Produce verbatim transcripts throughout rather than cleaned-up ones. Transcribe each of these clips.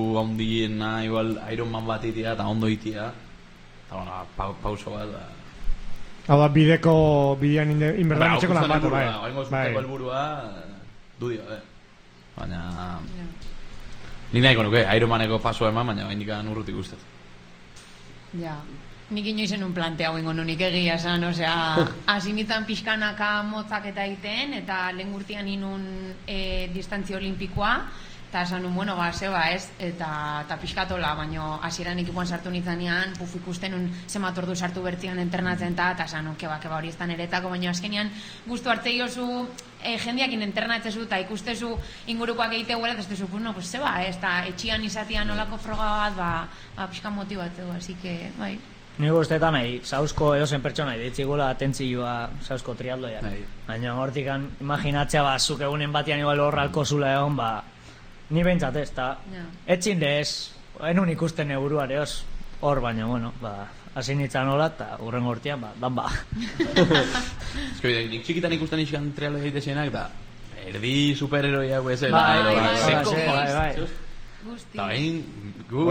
handiena, igual Ironman bat itia eta ondo itia, eta bueno, pa, pauso bat, da. Hau da, bideko, bidean inberdan etxeko lan bat, bai. Oaingo zuteko helburua, du dio, eh. Baina... Nik nahiko nuke, Ironmaneko paso eman, baina bain dikan urrutik guztet. Ja, nik inoizen un plantea hoengo nunik egia esan, osea, asimitan pixkanaka motzak eta egiten, eta lehen gurtian inun e, distantzia olimpikoa, eta esan nun, bueno, ba, zeba ez, eta, eta pixkatola, baina hasieran ekipuan sartu nitzanean, puf ikusten un zemat ordu sartu bertzian internatzen eta, eta esan nun, keba, keba hori ez da niretako, baina azkenian guztu hartze iozu e, jendiakin internatzezu, eta ikustezu ingurukoak egite guela, eta ez dezu, pues no, pues zeba, ez, eta etxian izatian olako froga bat, ba, ba pixkan motibatzeko, así que, bai. Ni guztetan nahi, zauzko edozen pertsona ditzigula atentzioa zauzko trialdoia. Baina hortikan imaginatzea, ba, zuk egunen batian igual horralko zula egon, ba, ni behintzat ez, eta etxin dez, enun ikusten euroare oz, hor baina, bueno, ba, hasi nintzen hola, eta urren gortian, ba, dan ba. Ez que, nik txikitan ikusten iskan trialo egitezienak, da, erdi superheroia guezen, bai, bai, bai, bai, Gusti. Eta bain, gu...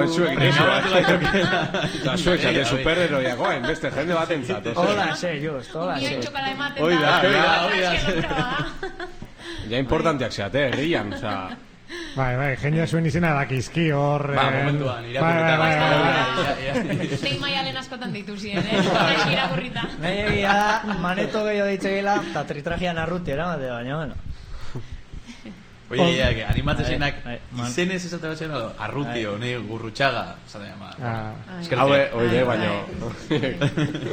Eta zuek zate superheroia goen, beste jende bat entzat. Hola, ze, just, hola, ze. Bien txokala ematen Oida, da. oida, oida. Ja importanteak zeate, herrian, oza... Bai, bai, jendea zuen izena dakizki hor... Ba, momentuan, irakurrita. Bai, bai, bai. Zein maialen askotan dituzien, eh? Nahi irakurrita. Nahi egia da, maneto gehiago ditzegela, eta tritrajian arruti eramate, baina, bueno. Oye, ya, que animatzesenak izenez esate bat zen, arrutio, ne, gurrutxaga, esate llama. Haue, oide, baina...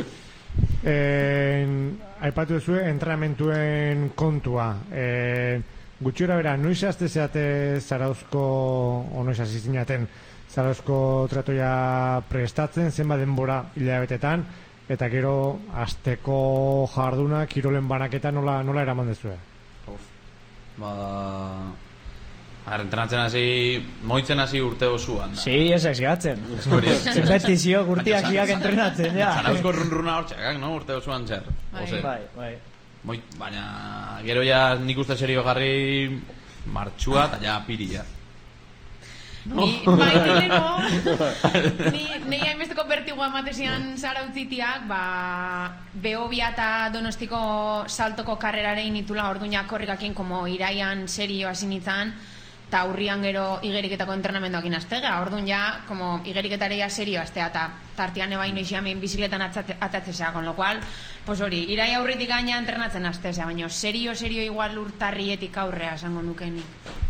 Aipatu duzu entrenamentua kontua. Gutxiora bera, noiz azte zeate Zarauzko, o noiz azizinaten Zarauzko tratoia prestatzen, zenba denbora hilabetetan, eta gero azteko jarduna, kirolen banaketa nola, nola eraman dezue? Ba... Ara, entrenatzen hasi, moitzen hasi urte osuan. Si, ez egiatzen. Zenbetizio, gurtiak iak entrenatzen, ja. Zarauzko run-runa hor txakak, no? Urte osuan zer. Bai, bai. Moit, baina, gero ja nik uste serio garri martxua eta ja piria. Ni, bai, nileko, ni, ni hainbesteko bertigua ematezian Zarautzitiak, ba, Behobia eta Donostiko saltoko karrerarein itula orduña korrikakin, como iraian serio hasi nintzen, eta urrian gero igeriketako entrenamenduakin aztega, orduan ja, como igeriketareia serio aztea, eta tartian ebaino ixiamen bizikletan atatzea, con lo cual, pues hori, irai aurritik gaina entrenatzen aztezea, baina serio, serio igual urtarrietik aurrea esango nukeni.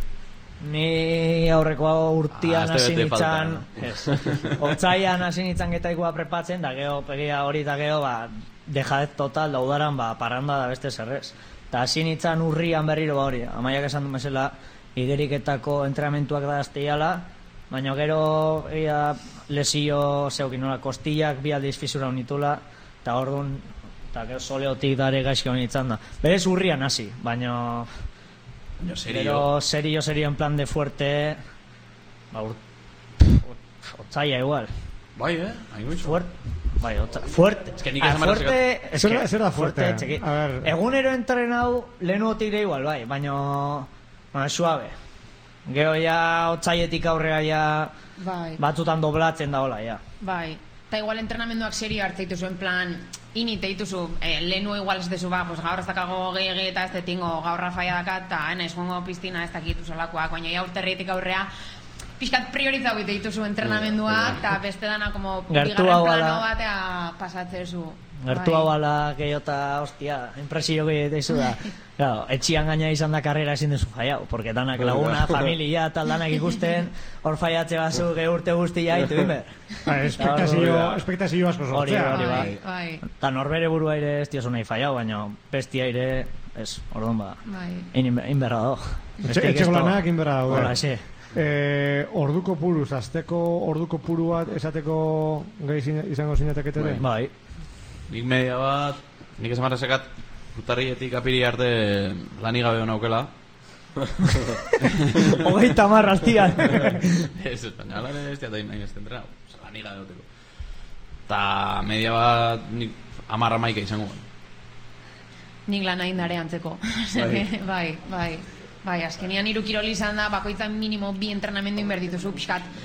Ni aurreko urtian hasi nintzen, otzaian hasi nintzen getaikoa prepatzen, da geho, pegia hori da geho, ba, dejadet total, da udaran, ba, parranda da beste zerrez. Eta hasi nintzen urrian berriro, ba hori, amaiak esan du mesela, igeriketako entrenamentuak da azteiala, baina gero egia, lesio zeukin, nola, kostillak bi aldiz fisura unitula, eta orduan, eta gero soleotik dare gaizki honitzen da. Berez urrian hasi, baina... Yo serio. Pero serio, serio en plan de fuerte. Ba, otzaia igual. Bai, eh? Hain fuerte. Bai, otza, fuerte. Es que nik esan marrazio. Fuerte, es que zer da fuerte. fuerte A ver. Egunero entrenau lehenuotik da igual, bai, baina baina suave. Gero ja otzaietik aurrera ja bai. batzutan doblatzen da hola, ja. Bai. Eta igual entrenamenduak serio hartzeituzu, en plan, inite dituzu, eh, lehenu igual ez dezu, ba, pues gaur ez dakago gehi eta ez detingo, gaur rafaia dakat, eta ena izgongo piztina ez dakitu zolakoak, baina ja urterritik aurrea, pixkat prioritza egite dituzu entrenamenduak, eta beste dana, como, bigarren plano batea pasatzezu. Gertu hau ala gehiota, hostia, impresio gehiago da. Claro, etxian gaina izan da karrera ezin dezu faiau, porque danak laguna, familia, tal danak ikusten, hor faiatze bazu geurte guztia haitu inber. Espektazio asko sortzea. Hori, hori, bai. Eta norbere burua ere ez diozu nahi faiau, baina bestia ere, ez, orduan ba, inberra do. Etxeko lanak inberra do. Hola, ese. Orduko puruz, azteko orduko puru bat esateko gai izango zinateketere? Bai. Nik media bat, nik esan marrazekat urtarrietik apiri arte lanik gabe honaukela. Hogeita marra aztian. Ez, baina lan ez diat hain ez tendrena, lanik gabe hoteko. Eta media bat nik amarra maika izango. Nik lan hain dare antzeko. Bai, bai. Bai, azkenian hiru kirol izan da, bakoitzan minimo bi entrenamendu inberdituzu, pixkat,